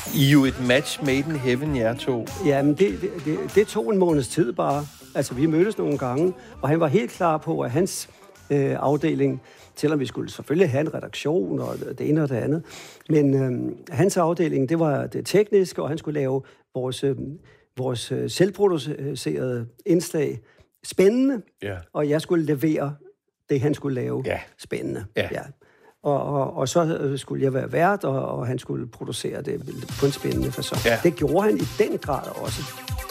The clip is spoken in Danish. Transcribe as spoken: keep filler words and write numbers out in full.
I er jo et match made in heaven, jer to. Jamen, det, det, det, det tog en måneds tid bare. Altså, vi mødtes nogle gange, og han var helt klar på, at hans øh, afdeling, selvom vi skulle selvfølgelig have en redaktion og det ene og det andet, men øh, hans afdeling, det var det tekniske, og han skulle lave vores, øh, vores øh, selvproducerede indslag spændende, Ja. og jeg skulle levere det, han skulle lave Ja. spændende. Ja. Ja. Og, og, og så skulle jeg være vært, og, og han skulle producere det på en spændende facon. Ja. Det gjorde han i den grad også.